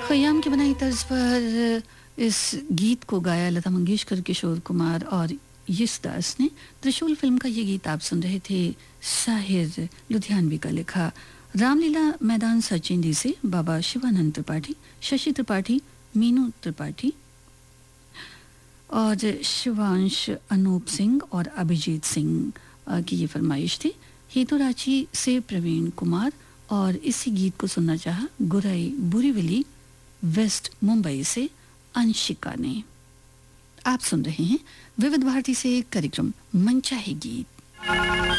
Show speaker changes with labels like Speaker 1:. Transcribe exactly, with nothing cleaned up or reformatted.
Speaker 1: खयाम की बनाई तर्ज पर इस गीत को गाया लता मंगेशकर, किशोर कुमार और यशदास ने। त्रिशूल फिल्म का ये गीत आप सुन रहे थे। साहिर लुधियानवी का लिखा। रामलीला मैदान सचिंदी से बाबा शिवानंद त्रिपाठी, शशि त्रिपाठी, मीनू त्रिपाठी और शिवांश, अनूप सिंह और अभिजीत सिंह की ये फरमाइश थी। हेतु रांची से प्रवीण कुमार और इसी गीत को सुनना चाहा गुराई बुरीविली वेस्ट मुंबई से अंशिका ने। आप सुन रहे हैं विविध भारती से कार्यक्रम मनचाहे गीत।